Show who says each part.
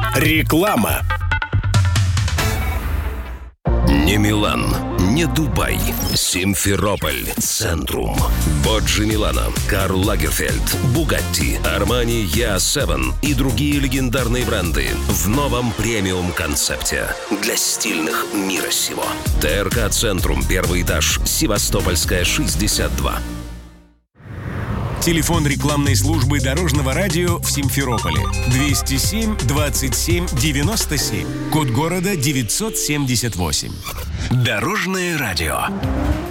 Speaker 1: Реклама.
Speaker 2: Не Милан, не Дубай. Симферополь, Центрум. Боджи Милано, Карл Лагерфельд, Бугатти, Армани Я7 и другие легендарные бренды в новом премиум-концепте для стильных мира сего. ТРК Центрум, первый этаж, Севастопольская, 62.
Speaker 1: Телефон рекламной службы Дорожного радио в Симферополе 207 27 97. Код города 978. Дорожное радио.